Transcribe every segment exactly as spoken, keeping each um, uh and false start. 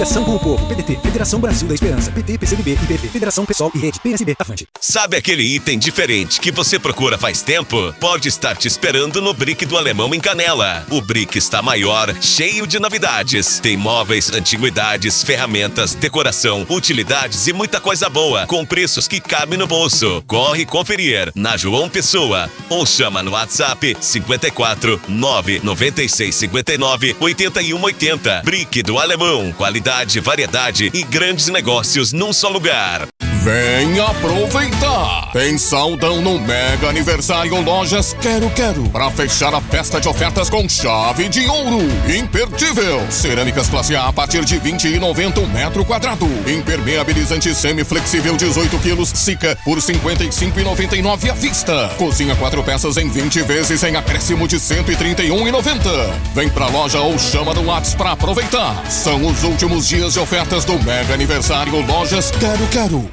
Federação com o Povo, P D T, Federação Brasil da Esperança, P T, P C D B, I P P, Federação Pessoal e Rede, P S B, Avante. Sabe aquele item diferente que você procura faz tempo? Pode estar te esperando no Brick do Alemão em Canela. O Brick está maior, cheio de novidades. Tem móveis, antiguidades, ferramentas, decoração, utilidades e muita coisa boa, com preços que cabem no bolso. Corre conferir na João Pessoa ou chama no WhatsApp cinco quatro nove nove seis cinco nove oito um oito zero. Brick do Alemão, qualidade, variedade e grandes negócios num só lugar. Vem aproveitar! Tem saldão no Mega Aniversário Lojas Quero Quero para fechar a festa de ofertas com chave de ouro. Imperdível! Cerâmicas classe A a partir de vinte e noventa um metro quadrado. Impermeabilizante semiflexível dezoito quilos Sica por cinquenta e cinco e noventa e nove à vista. Cozinha quatro peças em vinte vezes em acréscimo de cento e trinta e um e noventa. Vem pra loja ou chama no WhatsApp para aproveitar. São os últimos dias de ofertas do Mega Aniversário Lojas Quero Quero.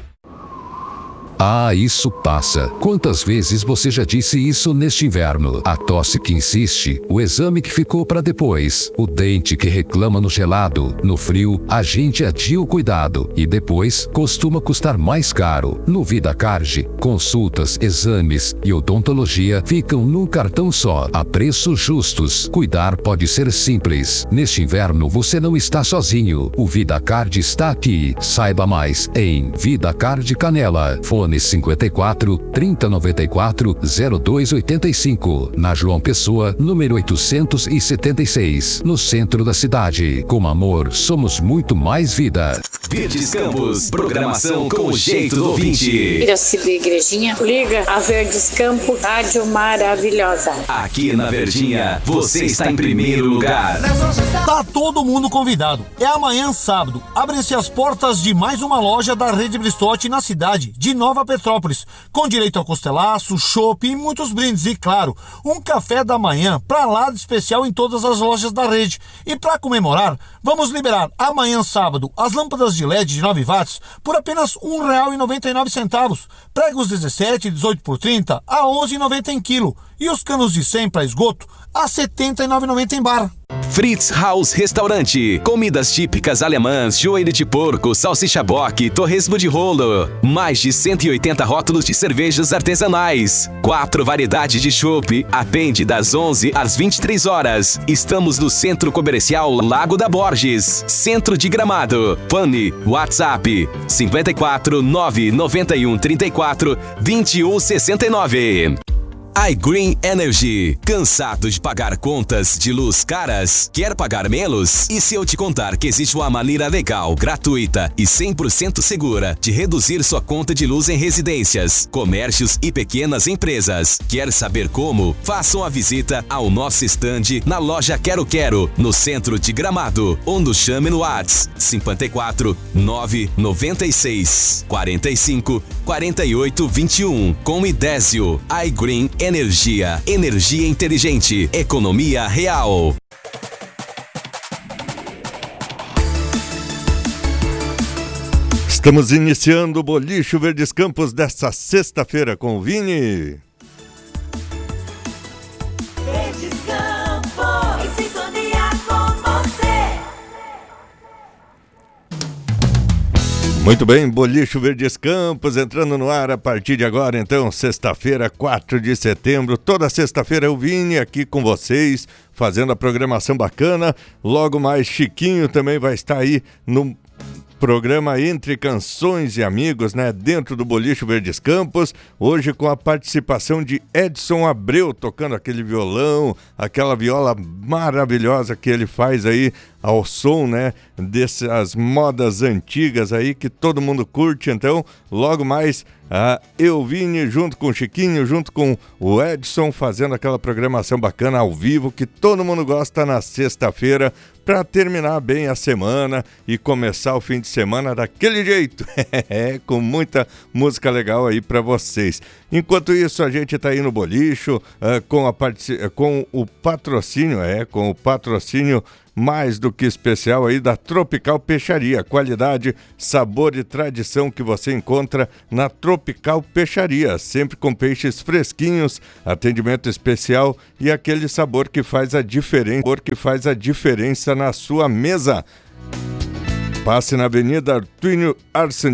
Ah, isso passa. Quantas vezes você já disse isso neste inverno? A tosse que insiste, o exame que ficou para depois, o dente que reclama no gelado, no frio, a gente adia o cuidado e depois costuma custar mais caro. No VidaCard, consultas, exames e odontologia ficam num cartão só, a preços justos. Cuidar pode ser simples. Neste inverno você não está sozinho. O VidaCard está aqui. Saiba mais em VidaCard Canela. Fone cinco quatro, trinta noventa e quatro, zero dois oitenta e cinco, na João Pessoa, número oitocentos e setenta e seis, no centro da cidade. Com amor, somos muito mais vida. Verdes Campos, programação com o jeito do ouvinte. Piracicaba Igrejinha, liga a Verdes Campos, rádio maravilhosa. Aqui na Verdinha, você está em primeiro lugar. Tá todo mundo convidado. É amanhã, sábado. Abrem-se as portas de mais uma loja da Rede Bristotti na cidade de Nova Petrópolis, com direito ao costelaço, chopp e muitos brindes e, claro, um café da manhã pra lá de especial em todas as lojas da rede. E para comemorar, vamos liberar amanhã, sábado, as lâmpadas de L E D de nove watts por apenas um real e noventa e nove centavos, pregos dezessete e dezoito por trinta a onze reais e noventa em quilo e os canos de cem para esgoto a setenta e nove reais e noventa em bar. Fritz Haus Restaurante. Comidas típicas alemãs, joelho de porco, salsicha bock, torresmo de rolo. Mais de cento e oitenta rótulos de cervejas artesanais. Quatro variedades de chopp. Atende das onze às vinte e três horas. Estamos no Centro Comercial Lago da Borges, Centro de Gramado. Fone, WhatsApp cinco quatro nove nove um três quatro dois um seis nove. iGreen Energy. Cansado de pagar contas de luz caras? Quer pagar menos? E se eu te contar que existe uma maneira legal, gratuita e cem por cento segura de reduzir sua conta de luz em residências, comércios e pequenas empresas? Quer saber como? Faça uma visita ao nosso estande na loja Quero Quero, no centro de Gramado, ou nos chame no WhatsApp cinco quatro nove nove seis quatro cinco quatro oito dois um com Idésio. iGreen Energia, energia inteligente, economia real. Estamos iniciando o Bolicho Verdes Campos desta sexta-feira com o Vini. Verdes Campos, em sintonia com você. Muito bem, Bolicho Verdes Campos entrando no ar a partir de agora, então, sexta-feira, quatro de setembro. Toda sexta-feira eu vim aqui com vocês, fazendo a programação bacana. Logo mais, Chiquinho também vai estar aí no programa Entre Canções e Amigos, né? Dentro do Bolicho Verdes Campos. Hoje com a participação de Edson Abreu, tocando aquele violão, aquela viola maravilhosa que ele faz aí ao som, né, dessas modas antigas aí que todo mundo curte. Então, logo mais, a Elvine junto com o Chiquinho, junto com o Edson, fazendo aquela programação bacana ao vivo que todo mundo gosta na sexta-feira, para terminar bem a semana e começar o fim de semana daquele jeito, com muita música legal aí para vocês. Enquanto isso, a gente tá aí no Bolicho, uh, com, a part... com o patrocínio, é, com o patrocínio mais do que especial aí da Tropical Peixaria. Qualidade, sabor e tradição que você encontra na Tropical Peixaria. Sempre com peixes fresquinhos, atendimento especial e aquele sabor que faz a diferença, sabor que faz a diferença na sua mesa. Passe na Avenida Artúnio Arsent